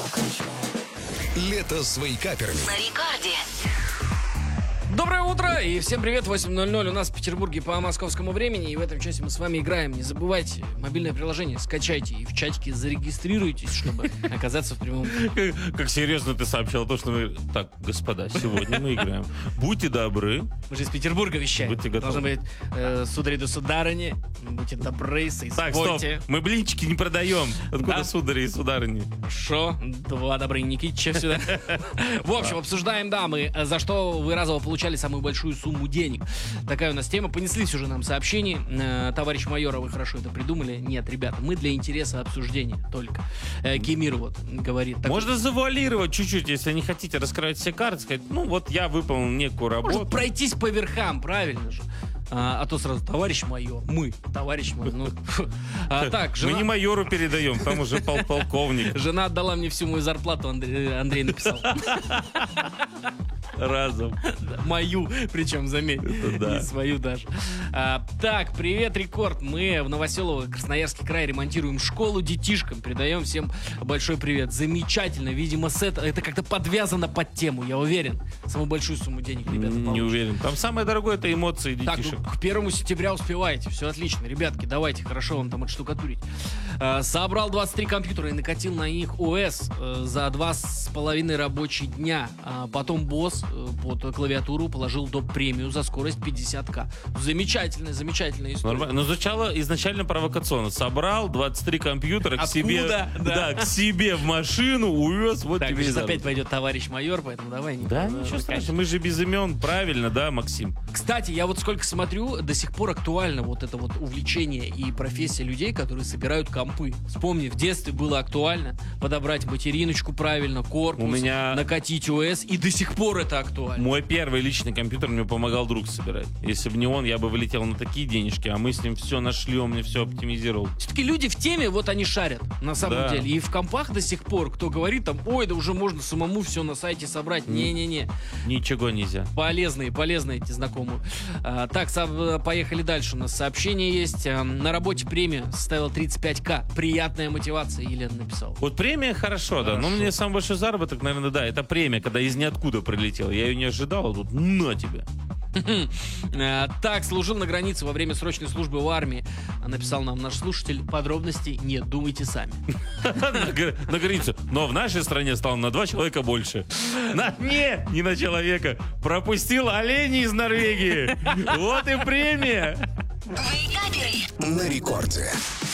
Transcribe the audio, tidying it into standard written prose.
Лето с вейкаперами. На рекорде. Доброе утро и всем привет, 8:00 у нас в Петербурге по московскому времени. И в этом часе мы с вами играем. Не забывайте, мобильное приложение скачайте и в чатике зарегистрируйтесь, чтобы оказаться в прямом эфире. Как серьезно ты сообщал то, что мы... Так, господа, сегодня мы играем. Будьте добры. Мы же из Петербурга вещаем. Будьте готовы. Должны быть судари да сударыни. Будьте добры, Так, стоп, соизвольте. мы блинчики не продаем. Откуда Да? судари и сударыни? Хорошо, два добры Никитича сюда. В общем, обсуждаем, да, мы за что вы разово получали самую большую сумму денег. Такая у нас тема. Понеслись уже нам сообщения. Товарищ майора, вы хорошо это придумали. Нет, ребята, мы для интереса обсуждения только. Кемир вот говорит. Можно завуалировать чуть-чуть, если не хотите раскрывать все карты, сказать, ну вот я выполнил некую работу. Может пройтись по верхам, правильно же. А то сразу, товарищ майор, мы, товарищ майор. Ну, так, Мы не жена, майору передаем, там уже полковник. жена отдала мне всю мою зарплату, Андрей написал. Разом. Мою, причем, заметь, да. не свою даже. Так, привет, Рекорд. Мы в Новоселово, Красноярский край, ремонтируем школу детишкам. Передаем всем большой привет. Замечательно. Видимо, это как-то подвязано под тему, я уверен. Самую большую сумму денег, ребята, Не получат. уверен. Там самое дорогое — это эмоции Так, детишек. ну, к 1 сентября успеваете. Все отлично. Ребятки, давайте, хорошо вам там отштукатурить. Собрал 23 компьютера и накатил на них ОС за 2,5 рабочих дня. Потом босс под клавиатуру положил доп-премию за скорость 50к. Замечательная история. Нормально. Но звучало изначально провокационно. Собрал 23 компьютера к себе, Да. к себе в машину, увез, вот Так, тебе и сейчас заработок. опять пойдет товарищ майор, поэтому давай не Да, ничего страшного, мы же без имен, правильно, да, Максим? Кстати, я вот сколько смотрю, до сих пор актуально вот это вот увлечение и профессия людей, которые собирают компы. Вспомни, в детстве было актуально подобрать материночку правильно, корпус, У меня- накатить ОС, и до сих пор это актуально. Мой первый личный компьютер мне помогал друг собирать. Если бы не он, я бы вылетел на такие денежки, а мы с ним все нашли, он мне все оптимизировал. Все-таки люди в теме, вот они шарят, на самом Да. деле. И в компах до сих пор, кто говорит там, ой, да уже можно самому все на сайте собрать. Не-не-не. Ничего нельзя. Полезные эти знакомые. Так, поехали дальше. У нас сообщение есть. На работе премия составила 35к. Приятная мотивация, Елена написала. Вот премия хорошо, да, но мне самый большой заработок, наверное, да, это премия, когда из ниоткуда прилетела. Я ее не ожидал, а тут на тебе. Так, служил на границе во время срочной службы в армии. Написал нам наш слушатель. Подробностей нет, думайте сами. На границу. Но в нашей стране стало на 2 человека больше. Не на человека. Пропустил оленей из Норвегии. Вот и премия. Вейкаперы. На рекорде.